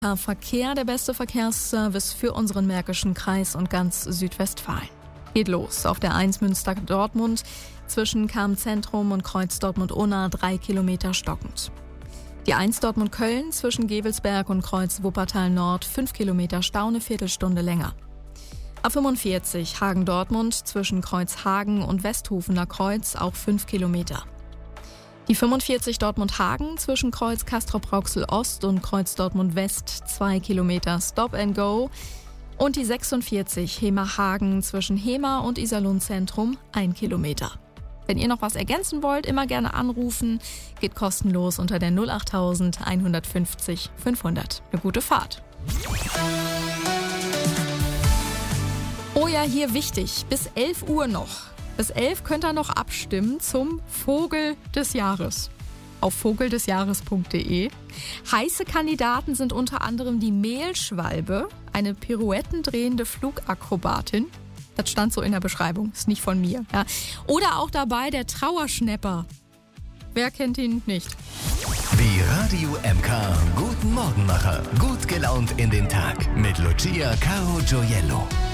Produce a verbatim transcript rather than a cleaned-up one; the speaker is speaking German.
Verkehr, der beste Verkehrsservice für unseren Märkischen Kreis und ganz Südwestfalen. Geht los auf der eins Münster-Dortmund zwischen Cham-Zentrum und Kreuz Dortmund-Unna drei Kilometer stockend. Die eins Dortmund-Köln zwischen Gevelsberg und Kreuz Wuppertal-Nord fünf Kilometer Stau, eine Viertelstunde länger. A fünfundvierzig Hagen-Dortmund zwischen Kreuz Hagen und Westhofener Kreuz auch fünf Kilometer. Die fünfundvierzig Dortmund-Hagen zwischen Kreuz Castrop-Rauxel-Ost und Kreuz Dortmund-West zwei Kilometer Stop and Go. Und die sechsundvierzig Hema-Hagen zwischen Hema und Iserlohn-Zentrum ein Kilometer. Wenn ihr noch was ergänzen wollt, immer gerne anrufen. Geht kostenlos unter der null acht eins fünf null fünfhundert. Eine gute Fahrt. Oh ja, hier wichtig, bis elf Uhr noch. Bis elf könnt ihr noch abstimmen zum Vogel des Jahres auf vogeldesjahres punkt de. Heiße Kandidaten sind unter anderem die Mehlschwalbe, eine pirouettendrehende Flugakrobatin. Das stand so in der Beschreibung, ist nicht von mir. Ja. Oder auch dabei der Trauerschnäpper. Wer kennt ihn nicht? Die Radio M K Guten Morgenmacher. Gut gelaunt in den Tag mit Lucia Caro Gioiello.